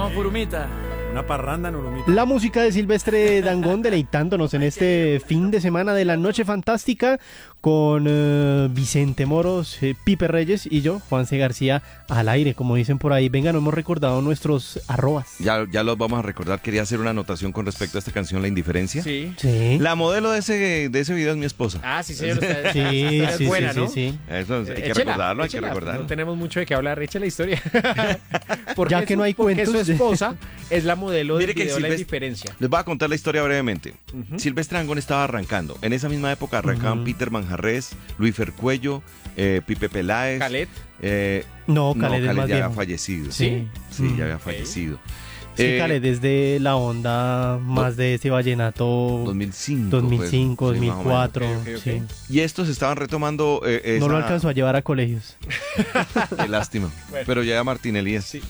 Vamos, Purumita. Una parranda en Urumita. La música de Silvestre Dangond deleitándonos en este fin de semana de la Noche Fantástica con Vicente Moros, Pipe Reyes y yo, Juanse García, al aire, como dicen por ahí. Venga, no hemos recordado nuestros arrobas. Ya los vamos a recordar. Quería hacer una anotación con respecto a esta canción, La Indiferencia. Sí. Sí. La modelo de ese video es mi esposa. Ah, sí, señor. Sí, Es sí, buena, sí, ¿no? sí, sí. Eso hay que Échela, recordarlo, hay que échela. recordarlo. No tenemos mucho de qué hablar, eche la historia. Ya que no hay porque cuentos. su esposa es la modelo del Mire que video La Silvestre- Indiferencia. Les voy a contar la historia brevemente. Silvestre Dangond estaba arrancando. En esa misma época arrancaban Peter Manjarrés, Luis Fercuello, Pipe Peláez. Khaled. No, No, Khaled es Khaled más ya había viejo. fallecido. Sí. Sí, ya había Ok. fallecido. Sí, Khaled es de la onda más de ese vallenato 2005. 2005, pues, sí, más o menos. 2004. Ok, ok, ok. Sí. Y estos estaban retomando esa... No lo alcanzó a llevar a colegios. Qué lástima. Bueno. Pero ya Martín Elías. Sí.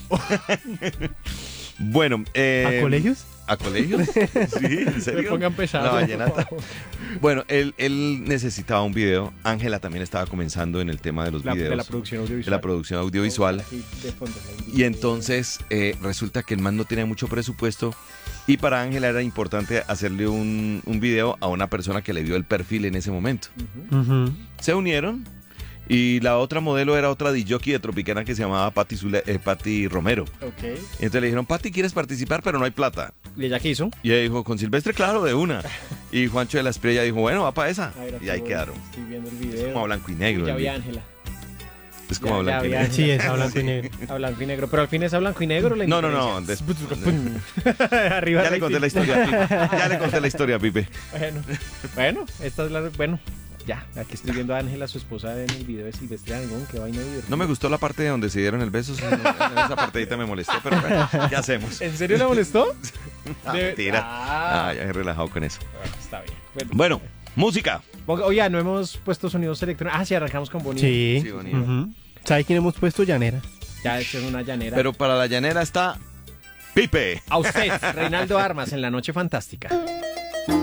Bueno. ¿A colegios? ¿A colegios? Sí, ¿en Me serio? pongan pesado. La vallenata. Bueno, él necesitaba un video. Ángela también estaba comenzando en el tema de los videos. De la producción audiovisual. de la producción audiovisual. Aquí de fondo, Y entonces resulta que el man no tenía mucho presupuesto y para Ángela era importante hacerle un video a una persona que le vio el perfil en ese momento. Ujú. Se unieron y la otra modelo era otra disjockey de Tropicana que se llamaba Patti Romero. Ok. Y entonces le dijeron, Patti, ¿quieres participar? Pero no hay plata. ¿Y ella qué hizo? Y ella dijo, con Silvestre, claro, de una. Y Juancho de la Espriella dijo, bueno, va para esa. A ver, aquí Y ahí voy. quedaron. Estoy viendo el Es video. como a blanco y negro. Ya el vi a video. Ángela. Es como a Ya blanco y vi a negro. Ángela. Sí, es a blanco y negro. A blanco y negro. Pero al fin es a blanco y negro. La No, no, no. Arriba Ya le rating. conté la historia a Pipe. Ya le conté la historia a Pipe. Bueno, esta es la. Bueno, ya. Aquí estoy viendo a Ángela, su esposa, en el video de Silvestre Dangond. Qué vaina divertida. No me gustó la parte donde se dieron el beso. En esa partidita me molestó, pero bueno, ¿qué hacemos? ¿En serio la molestó? Ah, De- mentira. Ah. Ya he relajado con eso. Está bien. Bueno, música. Oye, no hemos puesto sonidos electrónicos. Ah, sí, arrancamos con Bonnie. Sí. Sí, bonito. Ujú. ¿Sabe quién hemos puesto? Llanera. Ya, esto es una llanera. Pero para la llanera está Pipe. A usted, Reinaldo Armas, en La Noche Fantástica.